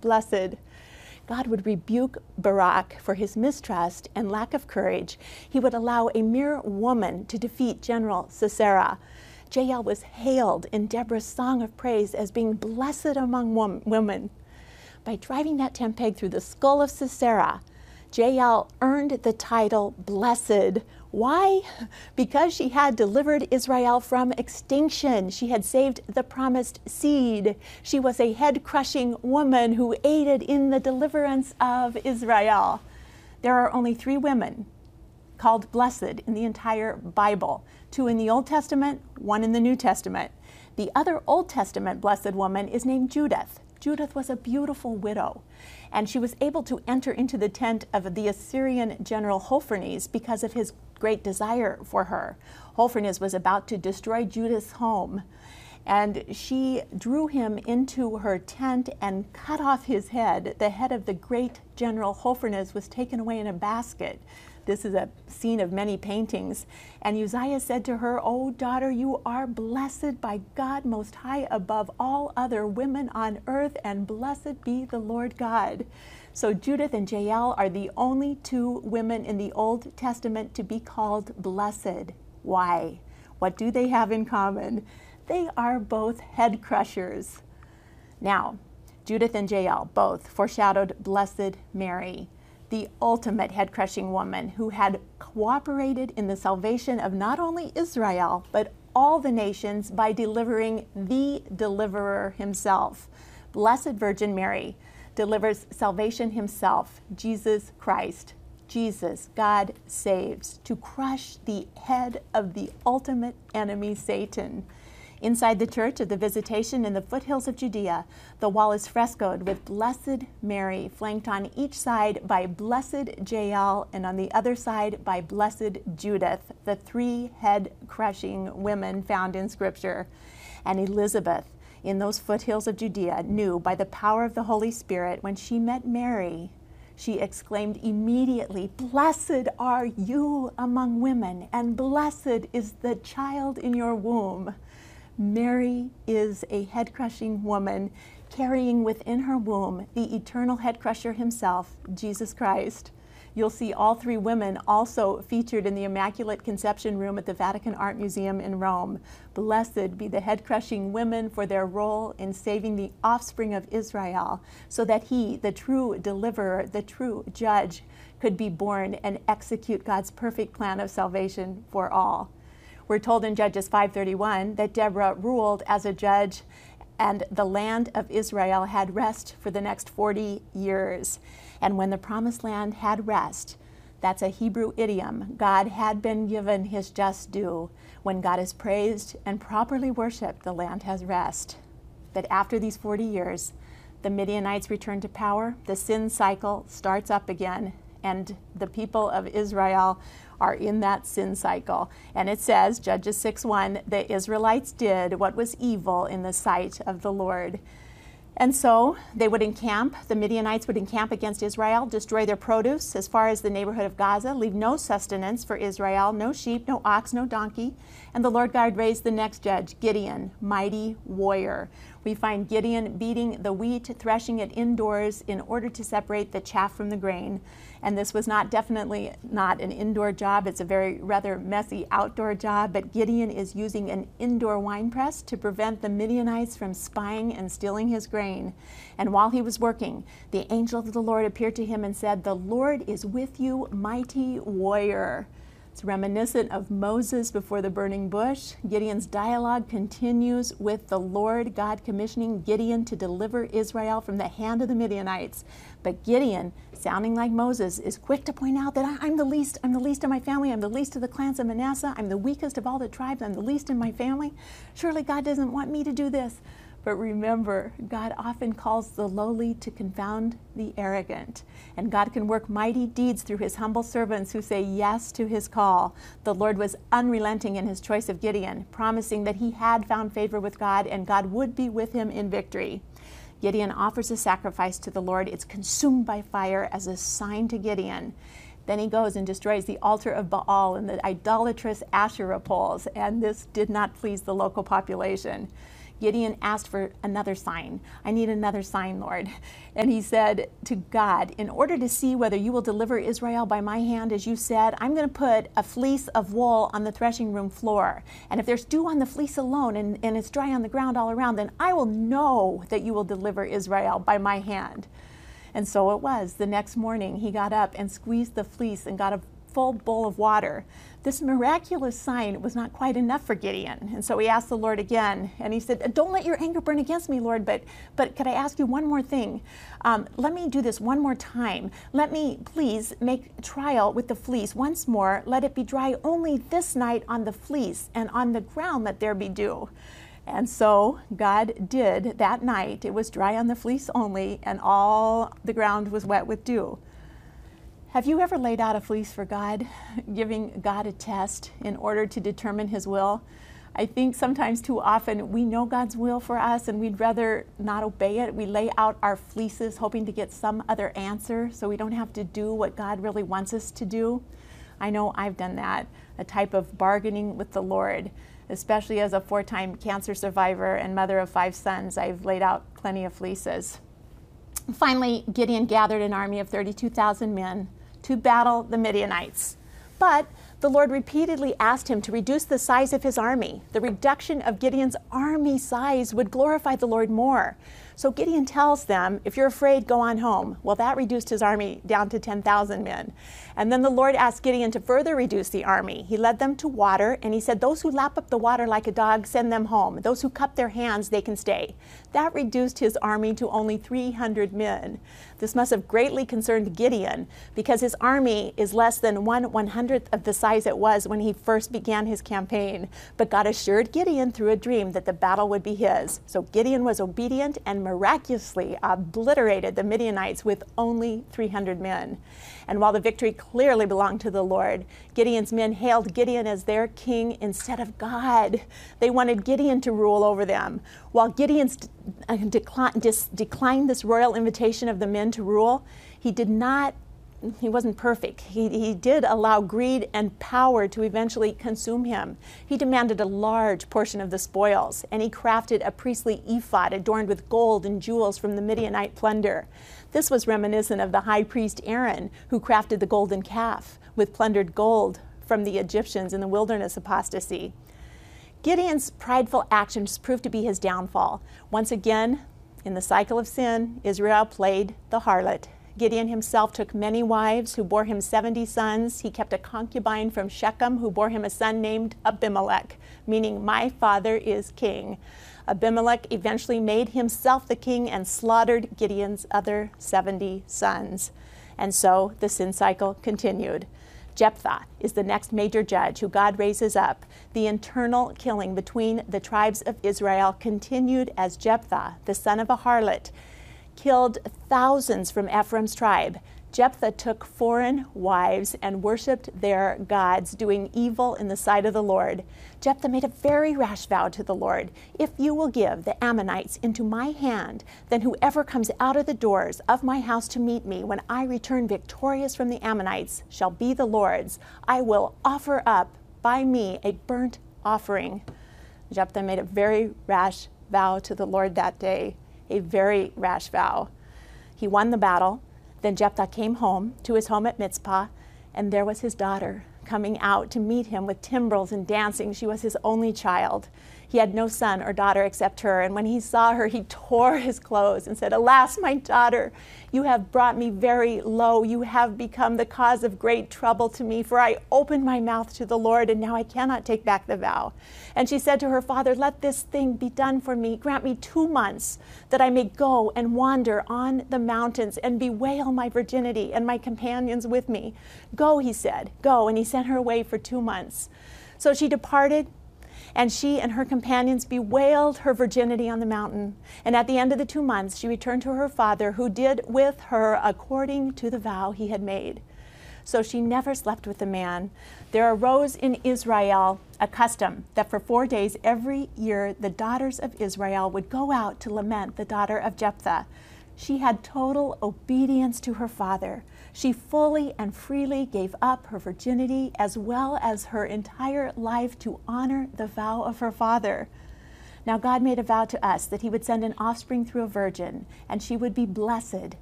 blessed. God would rebuke Barak for his mistrust and lack of courage. He would allow a mere woman to defeat General Sisera. Jael was hailed in Deborah's song of praise as being blessed among women. By driving that tent peg through the skull of Sisera, Jael earned the title blessed. Why? Because she had delivered Israel from extinction. She had saved the promised seed. She was a head-crushing woman who aided in the deliverance of Israel. There are only 3 women called blessed in the entire Bible. 2 in the Old Testament, 1 in the New Testament. The other Old Testament blessed woman is named Judith. Judith was a beautiful widow, and she was able to enter into the tent of the Assyrian general Holofernes because of his great desire for her. Holofernes was about to destroy Judith's home, and she drew him into her tent and cut off his head. The head of the great general Holofernes was taken away in a basket. This is a scene of many paintings. And Uzziah said to her, "O daughter, you are blessed by God Most High above all other women on earth, and blessed be the Lord God." So Judith and Jael are the only 2 women in the Old Testament to be called blessed. Why? What do they have in common? They are both head crushers. Now, Judith and Jael both foreshadowed Blessed Mary, the ultimate head-crushing woman who had cooperated in the salvation of not only Israel, but all the nations by delivering the deliverer himself. Blessed Virgin Mary delivers salvation himself, Jesus Christ. Jesus, God saves, to crush the head of the ultimate enemy, Satan. Inside the Church of the Visitation in the foothills of Judea, the wall is frescoed with Blessed Mary, flanked on each side by Blessed Jael, and on the other side by Blessed Judith, the 3 head-crushing women found in Scripture. And Elizabeth, in those foothills of Judea, knew by the power of the Holy Spirit, when she met Mary, she exclaimed immediately, "Blessed are you among women, and blessed is the child in your womb." Mary is a head-crushing woman carrying within her womb the eternal head-crusher himself, Jesus Christ. You'll see all 3 women also featured in the Immaculate Conception Room at the Vatican Art Museum in Rome. Blessed be the head-crushing women for their role in saving the offspring of Israel, so that he, the true deliverer, the true judge, could be born and execute God's perfect plan of salvation for all. We're told in Judges 5:31 that Deborah ruled as a judge, and the land of Israel had rest for the next 40 years. And when the promised land had rest, that's a Hebrew idiom, God had been given his just due. When God is praised and properly worshiped, the land has rest. But after these 40 years, the Midianites return to power, the sin cycle starts up again, and the people of Israel are in that sin cycle. And it says, Judges 6:1, the Israelites did what was evil in the sight of the Lord. And so they would encamp, the Midianites would encamp against Israel, destroy their produce as far as the neighborhood of Gaza, leave no sustenance for Israel, no sheep, no ox, no donkey. And the Lord God raised the next judge, Gideon, mighty warrior. We find Gideon beating the wheat, threshing it indoors in order to separate the chaff from the grain. And this was definitely not an indoor job. It's a rather messy outdoor job, but Gideon is using an indoor wine press to prevent the Midianites from spying and stealing his grain. And while he was working, the angel of the Lord appeared to him and said, "The Lord is with you, mighty warrior." It's reminiscent of Moses before the burning bush. Gideon's dialogue continues with the Lord God commissioning Gideon to deliver Israel from the hand of the Midianites. But Gideon, sounding like Moses, is quick to point out that I'm the least of my family. I'm the least of the clans of Manasseh. I'm the weakest of all the tribes. I'm the least in my family. Surely God doesn't want me to do this. But remember, God often calls the lowly to confound the arrogant. And God can work mighty deeds through his humble servants who say yes to his call. The Lord was unrelenting in his choice of Gideon, promising that he had found favor with God and God would be with him in victory. Gideon offers a sacrifice to the Lord. It's consumed by fire as a sign to Gideon. Then he goes and destroys the altar of Baal and the idolatrous Asherah poles, and this did not please the local population. Gideon asked for another sign. I need another sign, Lord. And he said to God, in order to see whether you will deliver Israel by my hand, as you said, I'm going to put a fleece of wool on the threshing room floor. And if there's dew on the fleece alone and it's dry on the ground all around, then I will know that you will deliver Israel by my hand. And so it was. The next morning, he got up and squeezed the fleece and got a full bowl of water. This miraculous sign was not quite enough for Gideon. And so he asked the Lord again, and he said, don't let your anger burn against me, Lord, but could I ask you one more thing? Let me do this one more time. Let me please make trial with the fleece once more. Let it be dry only this night on the fleece, and on the ground let there be dew. And so God did that night. It was dry on the fleece only, and all the ground was wet with dew. Have you ever laid out a fleece for God, giving God a test in order to determine his will? I think sometimes too often we know God's will for us and we'd rather not obey it. We lay out our fleeces hoping to get some other answer so we don't have to do what God really wants us to do. I know I've done that, a type of bargaining with the Lord. Especially as a 4-time cancer survivor and mother of 5 sons, I've laid out plenty of fleeces. Finally, Gideon gathered an army of 32,000 men to battle the Midianites. But the Lord repeatedly asked him to reduce the size of his army. The reduction of Gideon's army size would glorify the Lord more. So Gideon tells them, if you're afraid, go on home. Well, that reduced his army down to 10,000 men. And then the Lord asked Gideon to further reduce the army. He led them to water, and he said, those who lap up the water like a dog, send them home. Those who cup their hands, they can stay. That reduced his army to only 300 men. This must have greatly concerned Gideon, because his army is less than 1/100th of the size it was when he first began his campaign. But God assured Gideon through a dream that the battle would be his. So Gideon was obedient and miraculously obliterated the Midianites with only 300 men. And while the victory clearly belonged to the Lord, Gideon's men hailed Gideon as their king instead of God. They wanted Gideon to rule over them. While Gideon declined this royal invitation of the men to rule, he wasn't perfect. He did allow greed and power to eventually consume him. He demanded a large portion of the spoils, and he crafted a priestly ephod adorned with gold and jewels from the Midianite plunder. This was reminiscent of the high priest Aaron, who crafted the golden calf with plundered gold from the Egyptians in the wilderness apostasy. Gideon's prideful actions proved to be his downfall. Once again, in the cycle of sin, Israel played the harlot. Gideon himself took many wives who bore him 70 sons. He kept a concubine from Shechem who bore him a son named Abimelech, meaning my father is king. Abimelech eventually made himself the king and slaughtered Gideon's other 70 sons. And so the sin cycle continued. Jephthah is the next major judge who God raises up. The internal killing between the tribes of Israel continued as Jephthah, the son of a harlot, killed thousands from Ephraim's tribe. Jephthah took foreign wives and worshipped their gods, doing evil in the sight of the Lord. Jephthah made a very rash vow to the Lord. If you will give the Ammonites into my hand, then whoever comes out of the doors of my house to meet me when I return victorious from the Ammonites shall be the Lord's. I will offer up by me a burnt offering. Jephthah made a very rash vow to the Lord that day, a very rash vow. He won the battle. Then Jephthah came home to his home at Mizpah, and there was his daughter coming out to meet him with timbrels and dancing. She was his only child. He had no son or daughter except her, and when he saw her, he tore his clothes and said, "Alas, my daughter, you have brought me very low. You have become the cause of great trouble to me, for I opened my mouth to the Lord, and now I cannot take back the vow." And she said to her father, "Let this thing be done for me. Grant me 2 months, that I may go and wander on the mountains and bewail my virginity and my companions with me." "Go," he said, "go." And he sent her away for 2 months. So she departed, and she and her companions bewailed her virginity on the mountain. And at the end of the 2 months, she returned to her father, who did with her according to the vow he had made. So she never slept with the man. There arose in Israel a custom that for 4 days every year the daughters of Israel would go out to lament the daughter of Jephthah. She had total obedience to her father. She fully and freely gave up her virginity as well as her entire life to honor the vow of her father. Now God made a vow to us that he would send an offspring through a virgin, and she would be blessed,